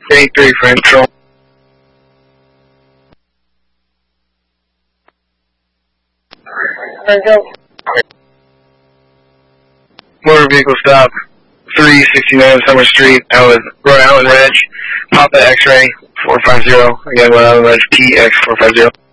3 for control. Motor vehicle stop, 369 Summer Street, Rhode Island Ridge, Papa X-ray 450, again Rhode Island Ridge, PX 450.